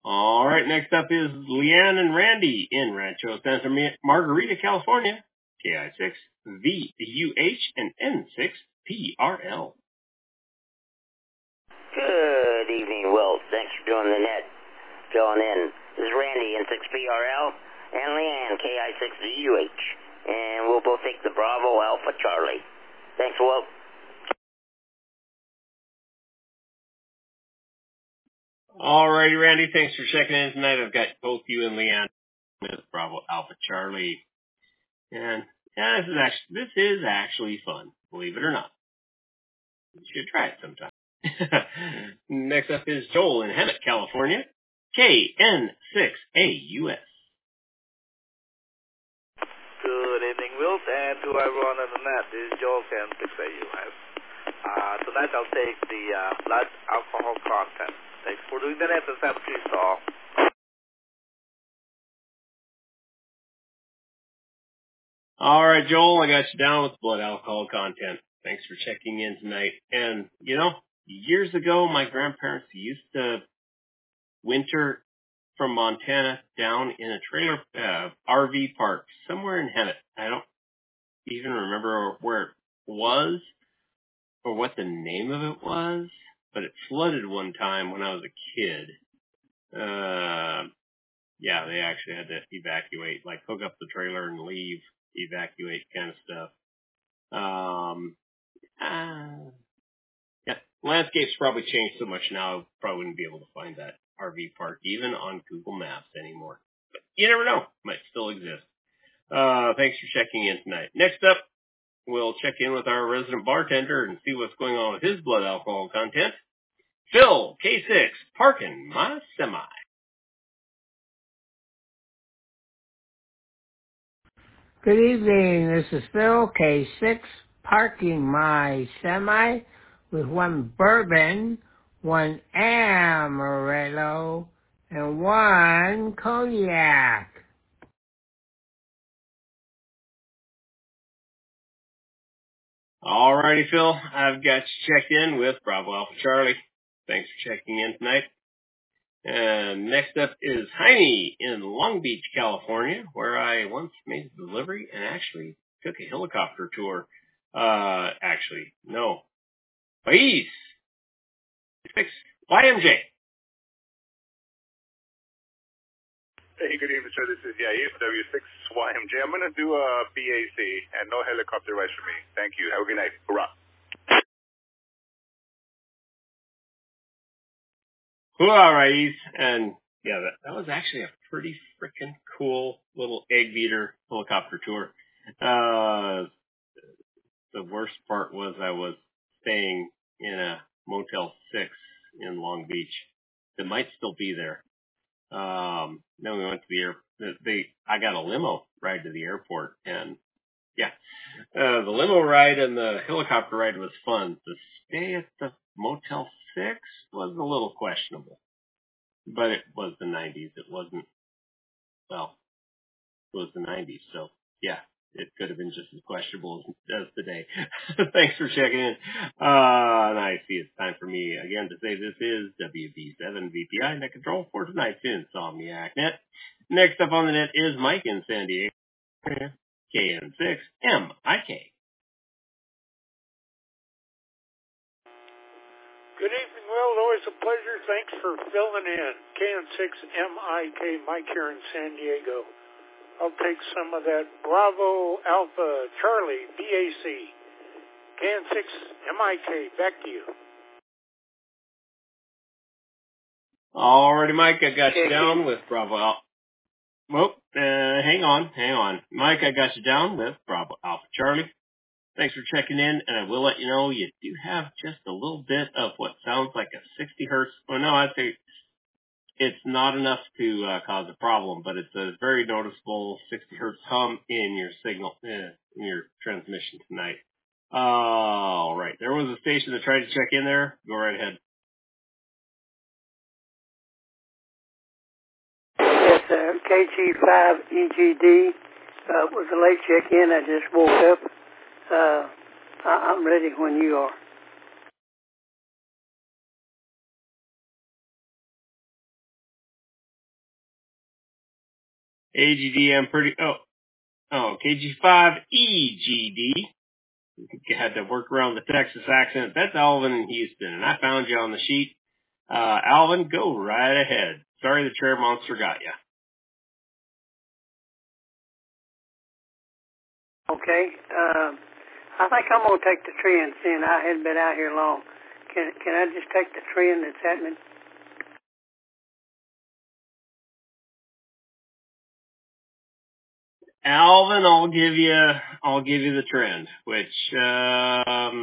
All right, next up is Leanne and Randy in Rancho Santa Margarita, California. KI6VUH and N6PRL. Good evening, Will. Thanks for doing the net. Filling in. This is Randy, N6PRL, and Leanne, KI6VUH. And we'll both take the Bravo Alpha Charlie. Thanks, Will. All righty, Randy. Thanks for checking in tonight. I've got both you and Leanne with Bravo Alpha Charlie. And yeah, this is actually fun, believe it or not. You should try it sometime. Next up is Joel in Hemet, California. KN6AUS. Good evening, Wilt, and to everyone on the net. This is Joel KN6AUS. Tonight I'll take the blood alcohol content. Thanks for doing the net and have peace all. All right, Joel, I got you down with blood alcohol content. Thanks for checking in tonight. And, years ago, my grandparents used to winter from Montana down in a trailer RV park somewhere in Hemet. I don't even remember where it was or what the name of it was, but it flooded one time when I was a kid. Yeah, they actually had to evacuate, like hook up the trailer and leave, evacuate kind of stuff. Yeah, landscape's probably changed so much now, I probably wouldn't be able to find that RV park even on Google Maps anymore. But you never know, might still exist. Thanks for checking in tonight. Next up, we'll check in with our resident bartender and see what's going on with his blood alcohol content. Phil, K6, parking my semi. Good evening, this is Phil, K6, parking my semi with one bourbon, one Amarillo, and one cognac. All righty, Phil, I've got you checked in with Bravo Alpha Charlie. Thanks for checking in tonight. And next up is Heine in Long Beach, California, where I once made a delivery and actually took a helicopter tour. No. Please. YMJ. Hey, good evening, sir. This is Yair, W6YMJ. I'm going to do a BAC and no helicopter rides for me. Thank you. Have a good night. Hurrah. All righties. And yeah, that was actually a pretty freaking cool little egg beater helicopter tour. The worst part was I was staying in a Motel 6 in Long Beach that might still be there. Then we went to the I got a limo ride to the airport, and yeah, the limo ride and the helicopter ride was fun. The stay at the Motel 6 was a little questionable, but it was the 90s. It was the 90s, so yeah. It could have been just as questionable as today. Thanks for checking in. And I see it's time for me again to say this is WB7VPI Net Control for tonight's Insomniac Net. Next up on the net is Mike in San Diego, KN6MIK. Good evening, Will. Always a pleasure. Thanks for filling in. KN6MIK, Mike here in San Diego. I'll take some of that Bravo Alpha Charlie BAC. KN6MIK, back to you. Alrighty, Mike, I got you down with Bravo Alpha. Hang on. Mike, I got you down with Bravo Alpha Charlie. Thanks for checking in, and I will let you know you do have just a little bit of what sounds like a 60 hertz. Well, no, I'd say it's not enough to cause a problem, but it's a very noticeable 60 hertz hum in your signal, in your transmission tonight. All right. There was a station that tried to check in there. Go right ahead. Yes, KG5EGD. Was a late check-in. I just woke up. I'm ready when you are. AGD, I'm pretty, KG5EGD. You had to work around the Texas accent. That's Alvin in Houston, and I found you on the sheet. Alvin, go right ahead. Sorry the chair monster got you. Okay. I think I'm going to take the trend, seeing I hadn't been out here long. Can I just take the trend that's happening? Alvin, I'll give you the trend, which, yeah,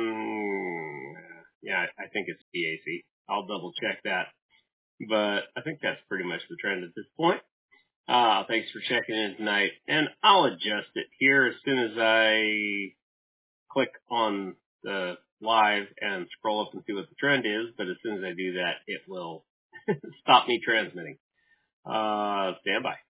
I think it's BAC. I'll double check that, but I think that's pretty much the trend at this point. Thanks for checking in tonight, and I'll adjust it here as soon as I click on the live and scroll up and see what the trend is, but as soon as I do that, it will stop me transmitting. Stand by.